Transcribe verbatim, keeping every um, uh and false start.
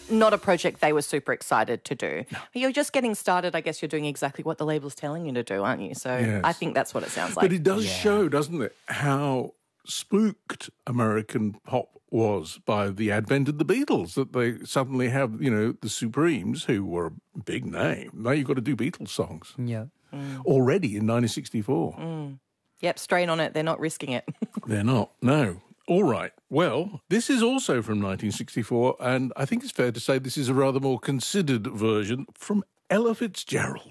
not a project they were super excited to do. No. You're just getting started. I guess you're doing exactly what the label's telling you to do, aren't you? So yes. I think that's what it sounds like. But it does yeah. show, doesn't it, how spooked American pop was by the advent of the Beatles, that they suddenly have, you know, the Supremes, who were a big name. Now you've got to do Beatles songs. Yeah. Mm. Already in nineteen sixty-four. Mm. Yep, strain on it. They're not risking it. They're not, no. All right. Well, this is also from nineteen sixty-four, and I think it's fair to say this is a rather more considered version from Ella Fitzgerald.